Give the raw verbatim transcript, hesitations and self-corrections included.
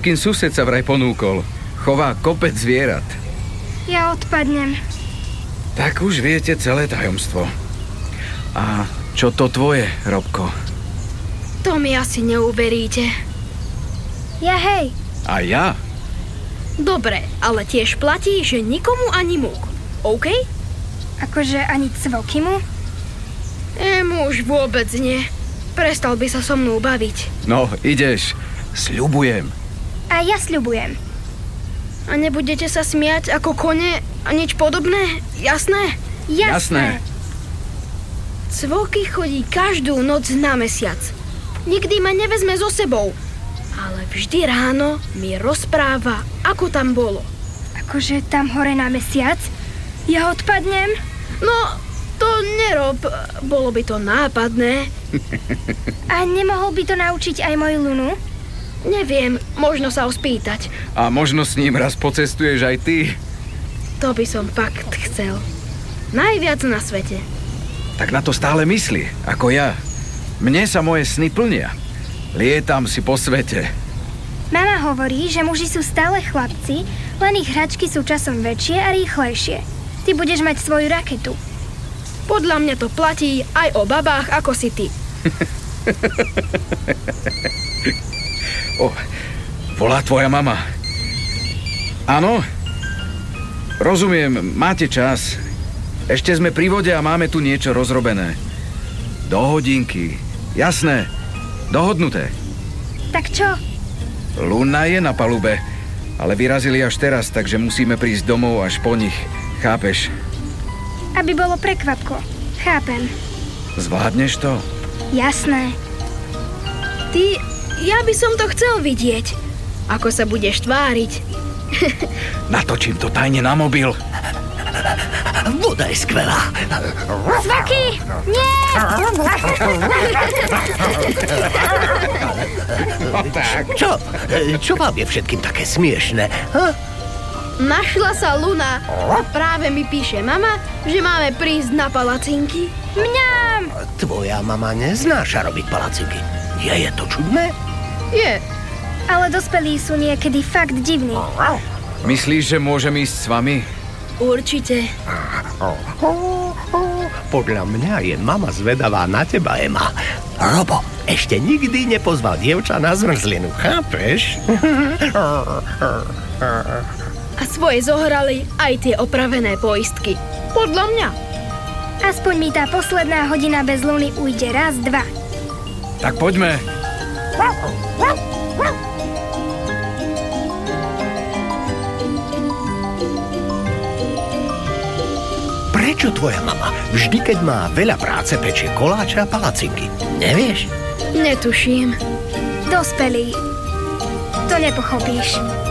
Ľubkin sused sa vraj ponúkol. Chová kopec zvierat. Ja odpadnem. Tak už viete celé tajomstvo. A čo to tvoje, Robko? To mi asi neuveríte. Ja hej. A ja? Dobre, ale tiež platí, že nikomu ani múk. OK? Akože ani cvokimu? Emu už vôbec nie. Prestal by sa so mnou baviť. No, ideš. Sľubujem. A ja sľubujem. A nebudete sa smiať ako kone a nič podobné? Jasné? Jasné. Cvoky chodí každú noc na mesiac. Nikdy ma nevezme so sebou. Ale vždy ráno mi rozpráva, ako tam bolo. Akože tam hore na mesiac? Ja odpadnem? No, to nerob. Bolo by to nápadné. A nemohol by to naučiť aj moju Lunu? Neviem, možno sa ho spýtať. A možno s ním raz pocestuješ aj ty? To by som fakt chcel. Najviac na svete. Tak na to stále myslí, ako ja. Mne sa moje sny plnia. Lietam si po svete. Mama hovorí, že muži sú stále chlapci, len ich hračky sú časom väčšie a rýchlejšie. Ty budeš mať svoju raketu. Podľa mňa to platí aj o babách, ako si ty. O, volá tvoja mama. Áno? Rozumiem, máte čas. Ešte sme pri vode a máme tu niečo rozrobené. Do hodinky. Jasné. Dohodnuté. Tak čo? Luna je na palube, ale vyrazili až teraz, takže musíme prísť domov až po nich. Chápeš? Aby bolo prekvapko. Chápem. Zvládneš to? Jasné. Ty, ja by som to chcel vidieť. Ako sa budeš tváriť. Natočím to tajne na mobil. Voda je skvelá. Cvoky! Nie! No tak. Čo? Čo vám je všetkým také smiešné? Ha? Našla sa Luna. Práve mi píše mama, že máme prísť na palacinky. Mňam! Tvoja mama neznáša robiť palacinky. Nie je to čudné? Je. Ale dospelí sú niekedy fakt divní. Myslíš, že môžem ísť s vami? Určite. Podľa mňa je mama zvedavá na teba, Ema. Robo, ešte nikdy nepozval dievča na zmrzlinu, chápeš? A svoje zohrali aj tie opravené poistky. Podľa mňa. Aspoň mi tá posledná hodina bez Luny ujde raz, dva. Tak poďme. Prečo tvoja mama vždy, keď má veľa práce, pečie koláče a palacinky? Nevieš? Netuším. Dospelí. To nepochopíš.